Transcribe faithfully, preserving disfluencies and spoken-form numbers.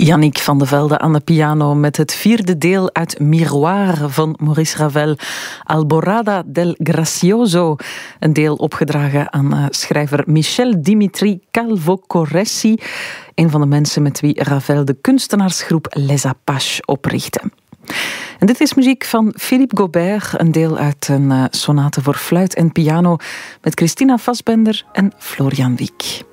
Yannick van de Velde aan de piano met het vierde deel uit Miroir van Maurice Ravel, Alborada del Gracioso. Een deel opgedragen aan uh, schrijver Michel Dimitri Calvo-Corresi, een van de mensen met wie Ravel de kunstenaarsgroep Les Apaches oprichtte. En dit is muziek van Philippe Gaubert, een deel uit een uh, sonate voor fluit en piano met Christina Fassbender en Florian Wieck.